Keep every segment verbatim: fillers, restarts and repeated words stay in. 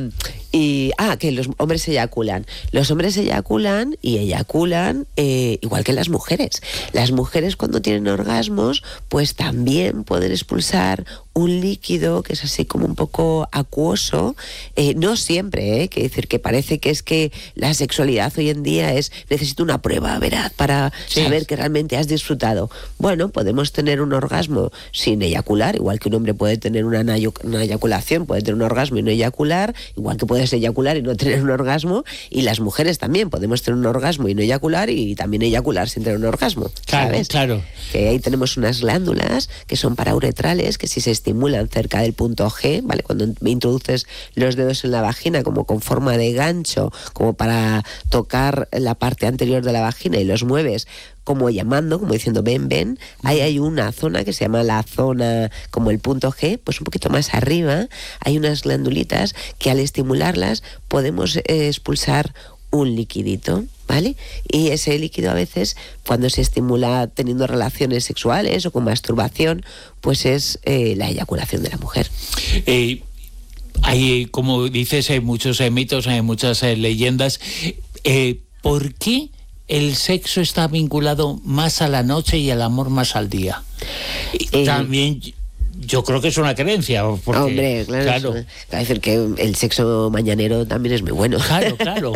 y, ah, que los hombres eyaculan. Los hombres eyaculan y eyaculan eh, igual que las mujeres. Las mujeres cuando tienen orgasmos, pues también pueden expulsar un líquido que es así como un poco acuoso, eh, no siempre, ¿eh? Que decir que parece que es que la sexualidad hoy en día es, necesito una prueba veraz para sí. saber que realmente has disfrutado. Bueno, podemos tener un orgasmo sin eyacular, igual que un hombre puede tener una, una eyaculación, puede tener un orgasmo y no eyacular, igual que puedes eyacular y no tener un orgasmo, y las mujeres también podemos tener un orgasmo y no eyacular, y también eyacular sin tener un orgasmo. Claro, ¿sabes? claro. Que ahí tenemos unas glándulas que son parauretrales, que si se estimulan cerca del punto G, ¿vale? Cuando introduces los dedos en la vagina como con forma de gancho, como para tocar la parte anterior de la vagina y los mueves como llamando, como diciendo ven, ven, ahí hay una zona que se llama la zona como el punto G, pues un poquito más arriba hay unas glandulitas que al estimularlas podemos eh, expulsar un liquidito, ¿vale? Y ese líquido a veces, cuando se estimula teniendo relaciones sexuales o con masturbación, pues es eh, la eyaculación de la mujer. Eh, hay, como dices, hay muchos eh, mitos, hay muchas eh, leyendas. Eh, ¿Por qué el sexo está vinculado más a la noche y el amor más al día? Eh, También... Yo creo que es una creencia. Porque, hombre, claro. claro. Es, es decir, que el sexo mañanero también es muy bueno. Claro, claro.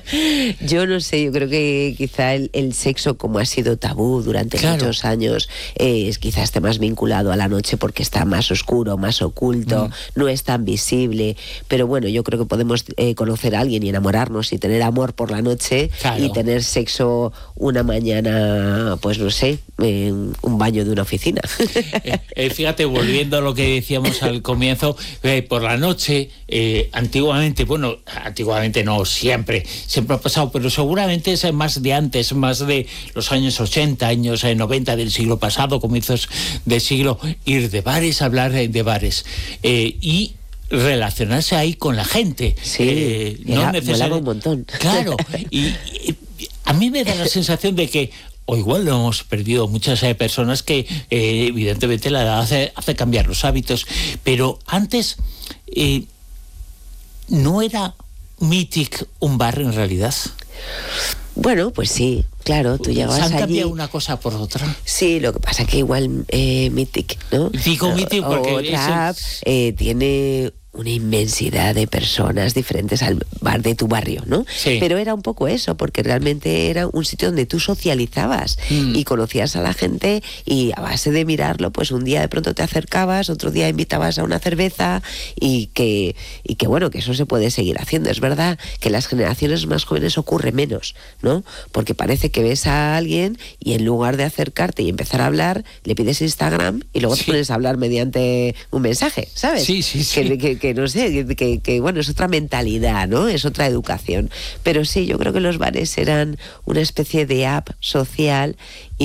Yo no sé, yo creo que quizá el, el sexo, como ha sido tabú durante claro. muchos años, eh, es quizás esté más vinculado a la noche porque está más oscuro, más oculto, mm. no es tan visible. Pero bueno, yo creo que podemos eh, conocer a alguien y enamorarnos y tener amor por la noche claro. y tener sexo una mañana, pues no sé, en un baño de una oficina. eh, eh, fíjate, volviendo a lo que decíamos al comienzo, eh, por la noche, eh, antiguamente, bueno, antiguamente no, siempre, siempre ha pasado, pero seguramente es más de antes, más de los años ochenta, años eh, noventa del siglo pasado, comienzos del siglo, ir de bares, hablar eh, de bares, eh, y relacionarse ahí con la gente. Sí, eh, no necesariamente un montón. Claro, y, y a mí me da la sensación de que o igual lo hemos perdido muchas eh, personas que eh, evidentemente la edad hace, hace cambiar los hábitos, pero antes eh, ¿no era Mythic un bar en realidad? Bueno, pues sí, claro, tú llegabas allí... ¿Se han cambiado una cosa por otra? Sí, lo que pasa que igual eh, Mythic, ¿no? Digo Mythic porque... Otra app eh, tiene una inmensidad de personas diferentes al bar de tu barrio, ¿no? Sí. Pero era un poco eso, porque realmente era un sitio donde tú socializabas mm. y conocías a la gente, y a base de mirarlo, pues un día de pronto te acercabas, otro día invitabas a una cerveza, y que, y que bueno, que eso se puede seguir haciendo. Es verdad que en las generaciones más jóvenes ocurre menos, ¿no? Porque parece que ves a alguien y en lugar de acercarte y empezar a hablar, le pides Instagram y luego sí. te pones a hablar mediante un mensaje, ¿sabes? Sí, sí, sí. Que, que, que no sé, que, que bueno, es otra mentalidad, ¿no? Es otra educación. Pero sí, yo creo que los bares eran una especie de app social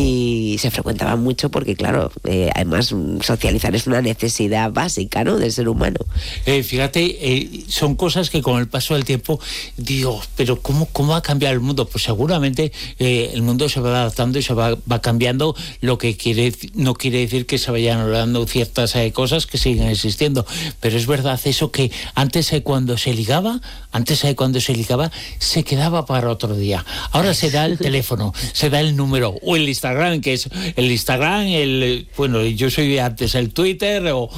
y se frecuentaban mucho porque, claro, eh, además socializar es una necesidad básica, ¿no?, del ser humano. Eh, fíjate, eh, son cosas que con el paso del tiempo digo, pero ¿cómo, cómo ha cambiado el mundo? Pues seguramente eh, el mundo se va adaptando y se va, va cambiando, lo que quiere, no quiere decir que se vayan hablando ciertas eh, cosas que siguen existiendo, pero es verdad eso que antes eh, cuando se ligaba, antes eh, cuando se ligaba, se quedaba para otro día. Ahora se da el teléfono, se da el número, o el Instagram, que es el Instagram, el bueno, yo soy antes el Twitter, o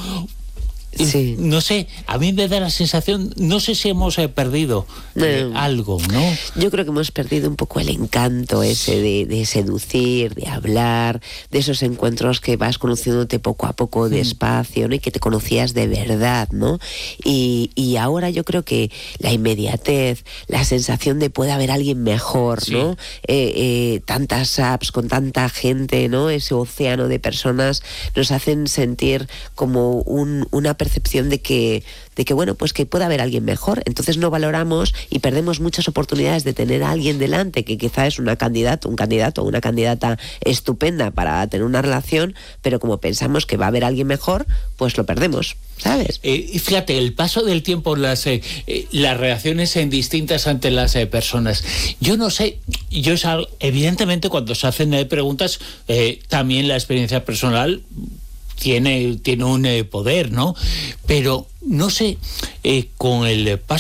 sí. no sé, a mí me da la sensación, no sé si hemos eh, perdido eh, no. algo, ¿no? Yo creo que hemos perdido un poco el encanto ese de, de seducir, de hablar, de esos encuentros que vas conociéndote poco a poco, mm. despacio, ¿no? Y que te conocías de verdad, ¿no? Y, y ahora yo creo que la inmediatez, la sensación de puede haber alguien mejor, sí. ¿no? Eh, eh, tantas apps con tanta gente, ¿no? Ese océano de personas nos hacen sentir como un, una percepción de que, de que, bueno, pues que puede haber alguien mejor. Entonces no valoramos y perdemos muchas oportunidades de tener a alguien delante que quizá es una candidata, un candidato o una candidata estupenda para tener una relación, pero como pensamos que va a haber alguien mejor, pues lo perdemos, ¿sabes? Eh, fíjate, el paso del tiempo, las, eh, eh, las reacciones en distintas ante las eh, personas. Yo no sé, yo evidentemente cuando se hacen eh, preguntas, eh, también la experiencia personal tiene, tiene un eh, poder, ¿no? Pero no sé, eh, con el paso